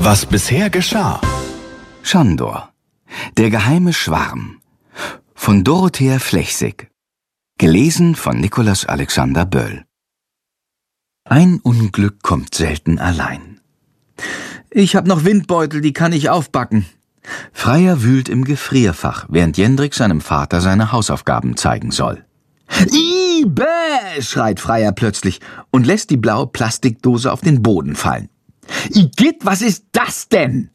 Was bisher geschah. Schandor. Der geheime Schwarm. Von Dorothea Flechsig. Gelesen von Nikolaus Alexander Böll. Ein Unglück kommt selten allein. Ich hab noch Windbeutel, die kann ich aufbacken. Freier wühlt im Gefrierfach, während Jendrik seinem Vater seine Hausaufgaben zeigen soll. Bäh, schreit Freier plötzlich und lässt die blaue Plastikdose auf den Boden fallen. Igitt, was ist das denn?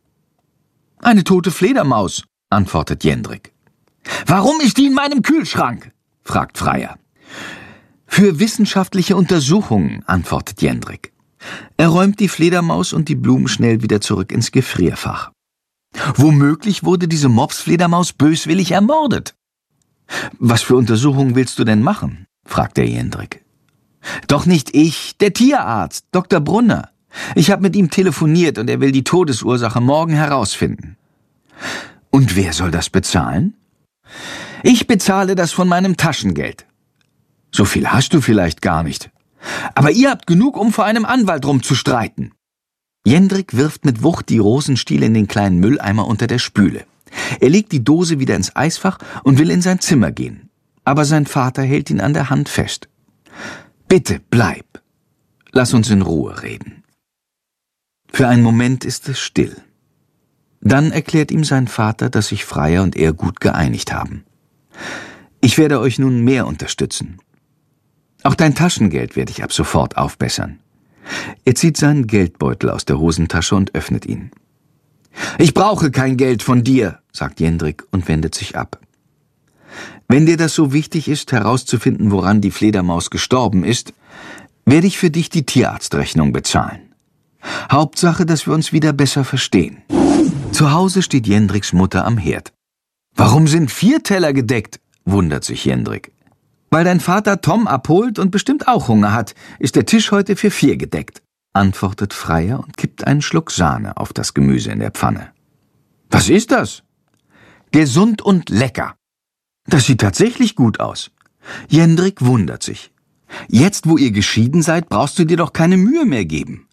Eine tote Fledermaus, antwortet Jendrik. Warum ist die in meinem Kühlschrank? Fragt Freier. Für wissenschaftliche Untersuchungen, antwortet Jendrik. Er räumt die Fledermaus und die Blumen schnell wieder zurück ins Gefrierfach. Womöglich wurde diese Mopsfledermaus böswillig ermordet. Was für Untersuchungen willst du denn machen? Fragt der Jendrik. Doch nicht ich, der Tierarzt, Dr. Brunner. Ich habe mit ihm telefoniert und er will die Todesursache morgen herausfinden. Und wer soll das bezahlen? Ich bezahle das von meinem Taschengeld. So viel hast du vielleicht gar nicht. Aber ihr habt genug, um vor einem Anwalt rumzustreiten. Jendrik wirft mit Wucht die Rosenstiele in den kleinen Mülleimer unter der Spüle. Er legt die Dose wieder ins Eisfach und will in sein Zimmer gehen. Aber sein Vater hält ihn an der Hand fest. Bitte, bleib. Lass uns in Ruhe reden. Für einen Moment ist es still. Dann erklärt ihm sein Vater, dass sich Freier und er gut geeinigt haben. Ich werde euch nun mehr unterstützen. Auch dein Taschengeld werde ich ab sofort aufbessern. Er zieht seinen Geldbeutel aus der Hosentasche und öffnet ihn. Ich brauche kein Geld von dir, sagt Jendrik und wendet sich ab. Wenn dir das so wichtig ist, herauszufinden, woran die Fledermaus gestorben ist, werde ich für dich die Tierarztrechnung bezahlen. Hauptsache, dass wir uns wieder besser verstehen. Zu Hause steht Jendriks Mutter am Herd. Warum sind 4 Teller gedeckt? Wundert sich Jendrik. Weil dein Vater Tom abholt und bestimmt auch Hunger hat, ist der Tisch heute für 4 gedeckt, antwortet Freier und kippt einen Schluck Sahne auf das Gemüse in der Pfanne. Was ist das? Gesund und lecker. Das sieht tatsächlich gut aus. Jendrik wundert sich. Jetzt, wo ihr geschieden seid, brauchst du dir doch keine Mühe mehr geben.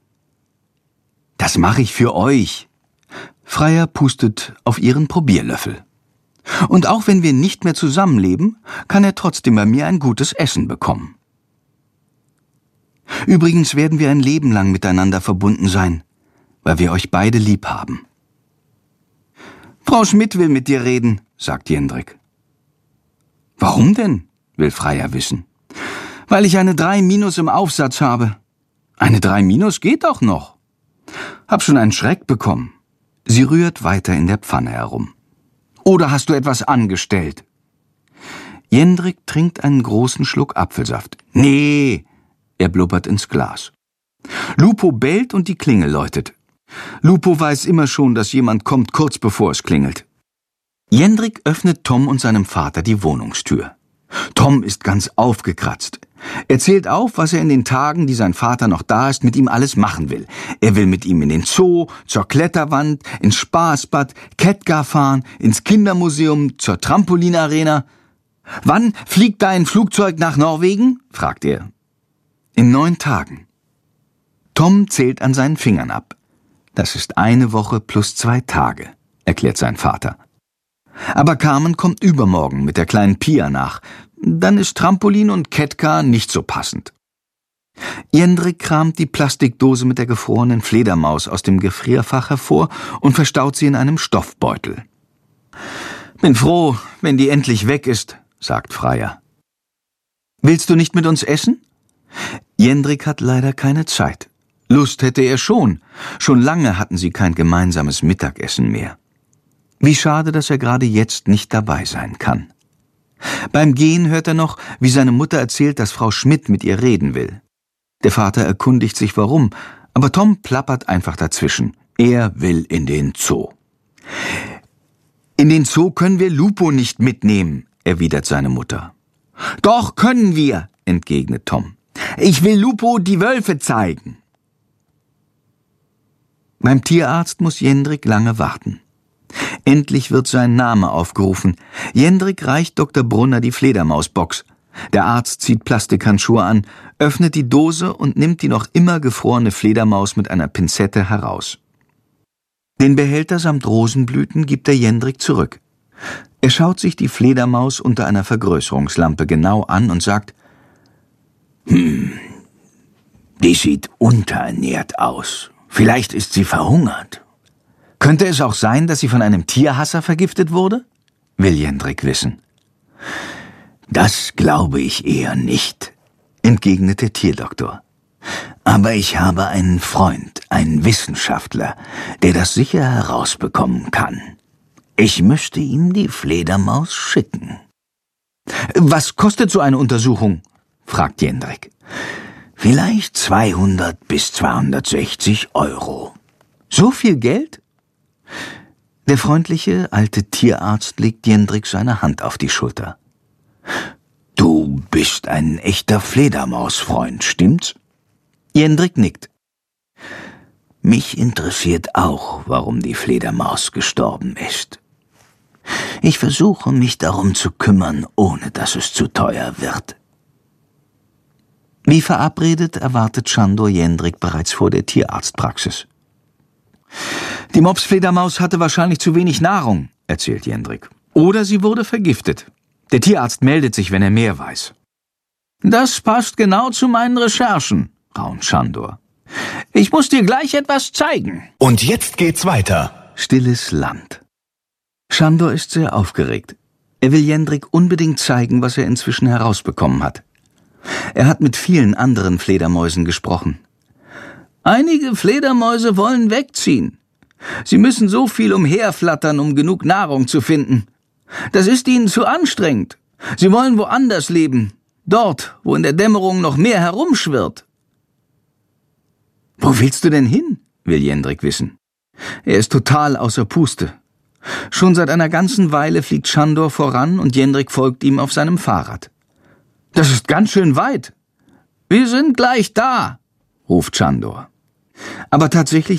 Das mache ich für euch. Freier pustet auf ihren Probierlöffel. Und auch wenn wir nicht mehr zusammenleben, kann er trotzdem bei mir ein gutes Essen bekommen. Übrigens werden wir ein Leben lang miteinander verbunden sein, weil wir euch beide lieb haben. Frau Schmidt will mit dir reden, sagt Jendrik. Warum denn? Will Freier wissen. Weil ich eine 3- im Aufsatz habe. Eine 3- geht doch noch. Hab schon einen Schreck bekommen. Sie rührt weiter in der Pfanne herum. Oder hast du etwas angestellt? Jendrik trinkt einen großen Schluck Apfelsaft. Nee, er blubbert ins Glas. Lupo bellt und die Klingel läutet. Lupo weiß immer schon, dass jemand kommt, kurz bevor es klingelt. Jendrik öffnet Tom und seinem Vater die Wohnungstür. Tom ist ganz aufgekratzt. Er zählt auf, was er in den Tagen, die sein Vater noch da ist, mit ihm alles machen will. Er will mit ihm in den Zoo, zur Kletterwand, ins Spaßbad, Kettgar fahren, ins Kindermuseum, zur Trampolinarena. Wann fliegt dein Flugzeug nach Norwegen? Fragt er. In 9 Tagen. Tom zählt an seinen Fingern ab. Das ist 1 Woche plus 2 Tage, erklärt sein Vater. Aber Carmen kommt übermorgen mit der kleinen Pia nach. Dann ist Trampolin und Kettgar nicht so passend. Jendrik kramt die Plastikdose mit der gefrorenen Fledermaus aus dem Gefrierfach hervor und verstaut sie in einem Stoffbeutel. Bin froh, wenn die endlich weg ist, sagt Freier. Willst du nicht mit uns essen? Jendrik hat leider keine Zeit. Lust hätte er schon. Schon lange hatten sie kein gemeinsames Mittagessen mehr. Wie schade, dass er gerade jetzt nicht dabei sein kann. Beim Gehen hört er noch, wie seine Mutter erzählt, dass Frau Schmidt mit ihr reden will. Der Vater erkundigt sich warum, aber Tom plappert einfach dazwischen. Er will in den Zoo. In den Zoo können wir Lupo nicht mitnehmen, erwidert seine Mutter. Doch können wir, entgegnet Tom. Ich will Lupo die Wölfe zeigen. Beim Tierarzt muss Jendrik lange warten. Endlich wird sein Name aufgerufen. Jendrik reicht Dr. Brunner die Fledermausbox. Der Arzt zieht Plastikhandschuhe an, öffnet die Dose und nimmt die noch immer gefrorene Fledermaus mit einer Pinzette heraus. Den Behälter samt Rosenblüten gibt er Jendrik zurück. Er schaut sich die Fledermaus unter einer Vergrößerungslampe genau an und sagt: Die sieht unterernährt aus. Vielleicht ist sie verhungert. Könnte es auch sein, dass sie von einem Tierhasser vergiftet wurde? Will Jendrik wissen. Das glaube ich eher nicht, entgegnet der Tierdoktor. Aber ich habe einen Freund, einen Wissenschaftler, der das sicher herausbekommen kann. Ich müsste ihm die Fledermaus schicken. Was kostet so eine Untersuchung? Fragt Jendrik. Vielleicht 200 bis 260 Euro. So viel Geld? Der freundliche alte Tierarzt legt Jendrik seine Hand auf die Schulter. Du bist ein echter Fledermausfreund, stimmt's? Jendrik nickt. Mich interessiert auch, warum die Fledermaus gestorben ist. Ich versuche, mich darum zu kümmern, ohne dass es zu teuer wird. Wie verabredet erwartet Sándor Jendrik bereits vor der Tierarztpraxis. Die Mopsfledermaus hatte wahrscheinlich zu wenig Nahrung, erzählt Jendrik. Oder sie wurde vergiftet. Der Tierarzt meldet sich, wenn er mehr weiß. Das passt genau zu meinen Recherchen, raunt Sándor. Ich muss dir gleich etwas zeigen. Und jetzt geht's weiter. Stilles Land. Sándor ist sehr aufgeregt. Er will Jendrik unbedingt zeigen, was er inzwischen herausbekommen hat. Er hat mit vielen anderen Fledermäusen gesprochen. Einige Fledermäuse wollen wegziehen. Sie müssen so viel umherflattern, um genug Nahrung zu finden. Das ist ihnen zu anstrengend. Sie wollen woanders leben. Dort, wo in der Dämmerung noch mehr herumschwirrt. Wo willst du denn hin? Will Jendrik wissen. Er ist total außer Puste. Schon seit einer ganzen Weile fliegt Sándor voran und Jendrik folgt ihm auf seinem Fahrrad. Das ist ganz schön weit. Wir sind gleich da, ruft Sándor. Aber tatsächlich